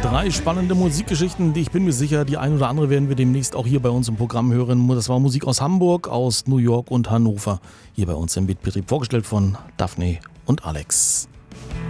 3 spannende Musikgeschichten, ich bin mir sicher, die ein oder andere werden wir demnächst auch hier bei uns im Programm hören. Das war Musik aus Hamburg, aus New York und Hannover, hier bei uns im Betrieb, vorgestellt von Daphne und Alex.